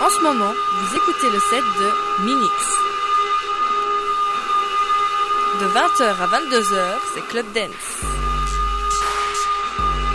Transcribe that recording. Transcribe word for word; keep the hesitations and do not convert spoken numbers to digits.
En ce moment, vous écoutez le set de Minix. De vingt heures à vingt-deux heures, c'est Club Dance.